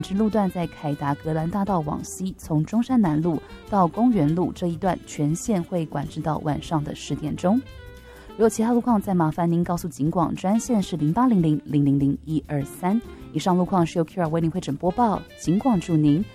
之路段在凯达格兰大道往西，从中山南路到公园路这一段全线会管制到晚上的10点钟。如有其他路况，再麻烦您告诉警广专线是0800-000-123。以上路况是由 QR 为您会诊播报，警广祝您